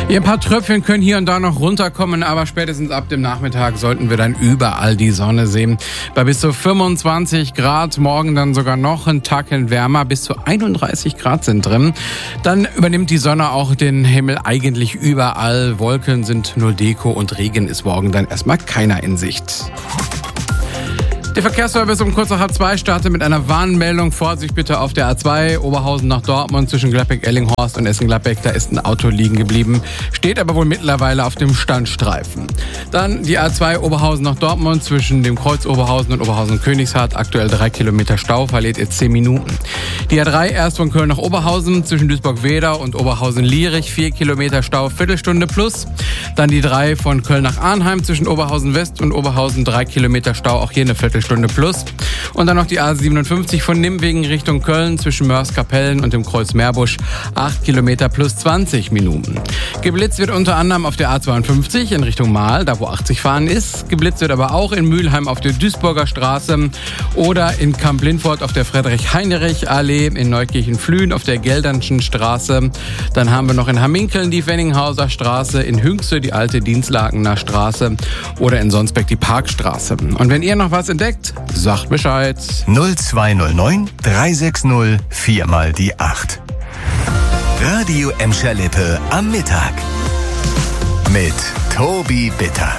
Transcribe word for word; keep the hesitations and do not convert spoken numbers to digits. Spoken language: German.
Ja, ein paar Tröpfchen können hier und da noch runterkommen, aber spätestens ab dem Nachmittag sollten wir dann überall die Sonne sehen. Bei bis zu fünfundzwanzig Grad, morgen dann sogar noch ein Tacken wärmer, bis zu einunddreißig Grad sind drin. Dann übernimmt die Sonne auch den Himmel eigentlich überall. Wolken sind nur Deko und Regen ist morgen dann erstmal keiner in Sicht. Der Verkehrsservice um kurz nach halb zwei startet mit einer Warnmeldung. Vorsicht bitte auf der A zwei, Oberhausen nach Dortmund zwischen Gladbeck-Ellinghorst und Essen-Gladbeck. Da ist ein Auto liegen geblieben, steht aber wohl mittlerweile auf dem Standstreifen. Dann die A zwei Oberhausen nach Dortmund zwischen dem Kreuz Oberhausen und Oberhausen-Königshardt. Aktuell drei Kilometer Stau, verliert ihr zehn Minuten. Die A drei erst von Köln nach Oberhausen zwischen Duisburg-Wedau und Oberhausen-Lierich. vier Kilometer Stau, Viertelstunde plus. Dann die drei von Köln nach Arnheim zwischen Oberhausen-West und Oberhausen. drei Kilometer Stau, auch hier eine Viertelstunde. Stunde plus. Und dann noch die A siebenundfünfzig von Nimwegen Richtung Köln zwischen Mörs-Kapellen und dem Kreuz Meerbusch. acht Kilometer plus zwanzig Minuten. Geblitzt wird unter anderem auf der A zweiundfünfzig in Richtung Mahl, da wo achtzig fahren ist. Geblitzt wird aber auch in Mülheim auf der Duisburger Straße oder in Kamp-Lindfort auf der Friedrich-Heinrich-Allee, in Neukirchen-Flühen auf der Geldernschen Straße. Dann haben wir noch in Hamminkeln die Wenninghauser Straße, in Hünxe die alte Dienstlakener Straße oder in Sonsbeck die Parkstraße. Und wenn ihr noch was entdeckt, sagt Bescheid. null zwei null neun drei sechs null vier mal die acht. Radio Emscher Lippe am Mittag mit Tobi Bitter.